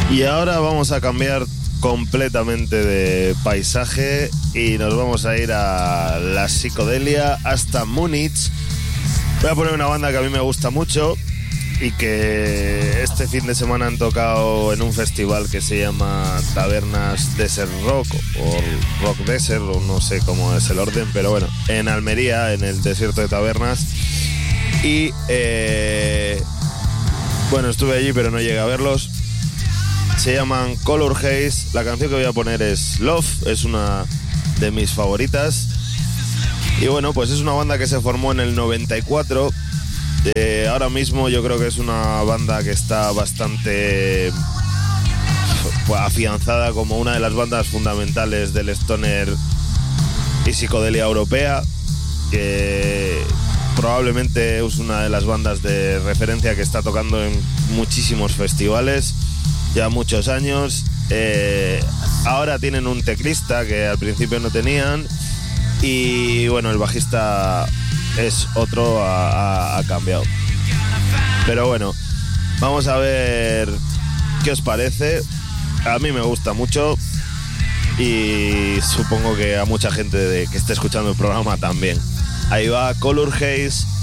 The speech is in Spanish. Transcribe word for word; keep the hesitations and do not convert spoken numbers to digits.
Y ahora vamos a cambiar completamente de paisaje y nos vamos a ir a la psicodelia hasta Múnich. Voy a poner una banda que a mí me gusta mucho y que este fin de semana han tocado en un festival que se llama Tabernas Desert Rock o Rock Desert, o no sé cómo es el orden, pero bueno, en Almería, en el desierto de Tabernas. Y eh, bueno, estuve allí pero no llegué a verlos. Se llaman Color Haze. La canción que voy a poner es Love, es una de mis favoritas. Y bueno, pues es una banda que se formó en el noventa y cuatro. Eh, ahora mismo yo creo que es una banda que está bastante pues, afianzada como una de las bandas fundamentales del stoner y psicodelia europea, que probablemente es una de las bandas de referencia que está tocando en muchísimos festivales ya muchos años. Eh, ahora tienen un teclista que al principio no tenían y bueno, el bajista es otro, ha, ha cambiado. Pero bueno, vamos a ver qué os parece. A mí me gusta mucho y supongo que a mucha gente de, que esté escuchando el programa también. Ahí va Color Haze